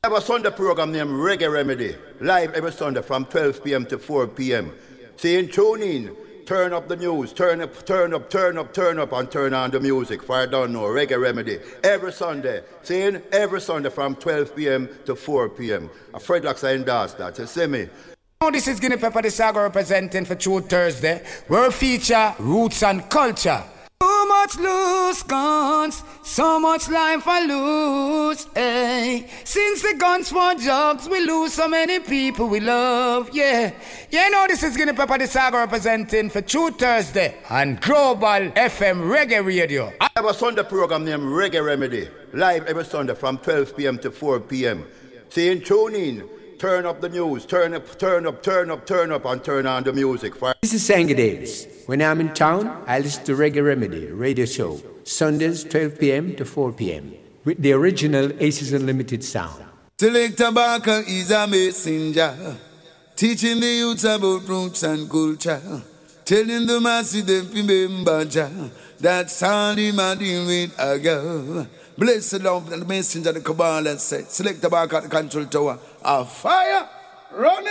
have a Sunday program named Reggae Remedy, live every Sunday from 12 p.m. to 4 p.m. Saying tune in, turn up the news, turn up, and turn on the music. For I don't know, Reggae Remedy, every Sunday. Saying every Sunday from 12 p.m. to 4 p.m. Fred Locks endorsed that, you see me? Oh, this is Guinea Pepper the Saga representing for True Thursday, where we feature roots and culture. Too much loose guns, so much life I lose, eh. Since the guns for drugs, we lose so many people we love, yeah. You know this is Guinea Pepper the Saga representing for True Thursday on Global FM Reggae Radio. I have a Sunday program named Reggae Remedy, live every Sunday from 12 p.m. to 4 p.m. Saying tune in, turn up the news, turn up, and turn on the music. This is Sangy Davis. When I'm in town, I listen to Reggae Remedy radio show, Sundays 12 p.m. to 4 p.m. with the original Aces Unlimited sound. Selector Barker is a messenger, teaching the youth about roots and culture, telling the masses them to remember Jah. That's all him a deal with a girl. Bless the love and the messenger the Kabbalah said. Selector Barker at the control tower. A fire running.